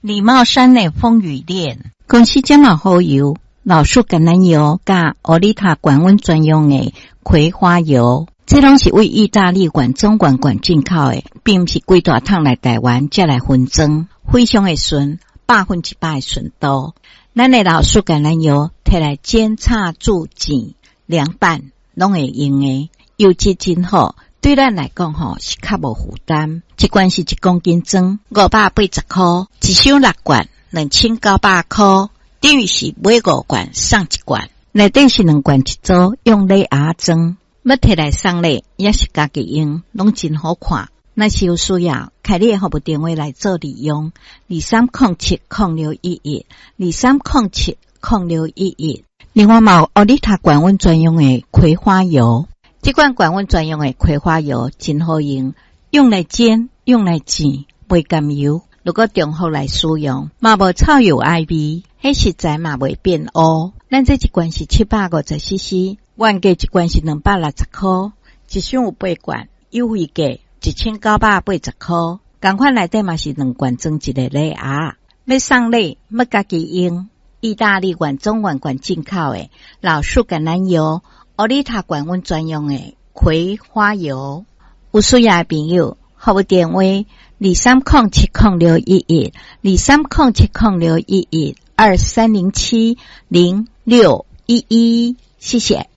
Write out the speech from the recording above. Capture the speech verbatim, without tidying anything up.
李茂山的风雨恋，公司这么好油，老树橄榄油加欧丽塔管温专用的葵花油，这拢是为意大利管中管管进口的，并不是规大桶来台湾才来分装，非常的顺，百分之百的顺度。咱的老树橄榄油摕来煎炒煮煎凉拌，拢会用的，油质真好。对咱来讲吼是较无负担，一罐是一公斤装，五百八十块，一箱六罐，两千九百块，等于是买五罐送一罐。内底是两罐一组，用礼盒装，要摕来送礼也是家己用，拢真好看。若是有需要，开你的服务电话来做利用，二三零七零六一一，二三零七零六一一。另外嘛有欧丽塔管温专用的葵花油。这款管温专用的葵花油真好用，用来煎，用来煎，袂甘油。如果中后来使用，嘛无臭油爱味，迄实在嘛袂变乌。咱这一罐是七百五十 C C， 原价一罐是两百六十块，一箱有八罐，优惠价一千九百八十块。同款内底嘛是两罐装一个礼盒，要送礼，要家己用。意大利原中原管进口的老树橄榄油。欧丽塔管温专用的葵花油，有需要的朋友，服务电话二三零七零六一一，二三零七零六一一，二三零七零六一一，谢谢。